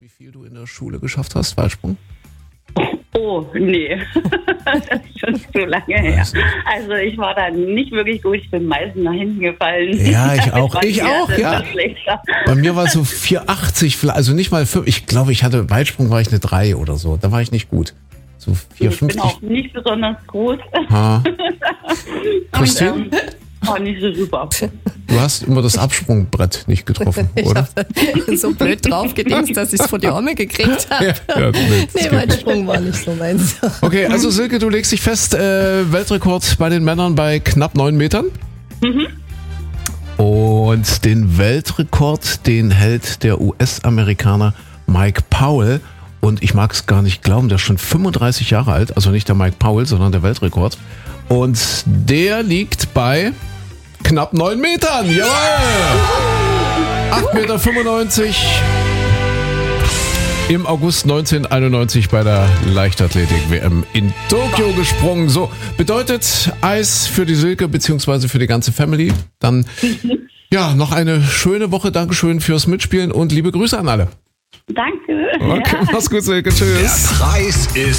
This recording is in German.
Wie viel du in der Schule geschafft hast, Weitsprung? Oh, nee. Das ist schon zu lange her. Also ich war da nicht wirklich gut. Ich bin meistens nach hinten gefallen. Ja, ich auch. Ja. Schlechter. Bei mir war es so 4,80, also nicht mal 5. Ich glaube, ich hatte Weitsprung, war ich eine 3 oder so. Da war ich nicht gut. So 4,50. Ich bin auch nicht besonders groß. Ha. Christine? Und, war nicht so super. Du hast immer das Absprungbrett nicht getroffen, oder? Ich habe so blöd drauf gedingst, dass ich es vor die Arme gekriegt habe. Ja, Nee, Weitsprung war nicht so meins. Okay, also Silke, du legst dich fest, Weltrekord bei den Männern bei knapp 9 Metern. Mhm. Und den Weltrekord, den hält der US-Amerikaner Mike Powell. Und ich mag es gar nicht glauben, der ist schon 35 Jahre alt, also nicht der Mike Powell, sondern der Weltrekord. Und der liegt bei knapp 9 Metern. Jawohl! 8,95 Meter im August 1991 bei der Leichtathletik-WM in Tokio gesprungen. So, bedeutet Eis für die Silke bzw. für die ganze Family. Dann ja, noch eine schöne Woche. Dankeschön fürs Mitspielen und liebe Grüße an alle. Danke. Okay, mach's gut, Silke. Tschüss. Der Preis ist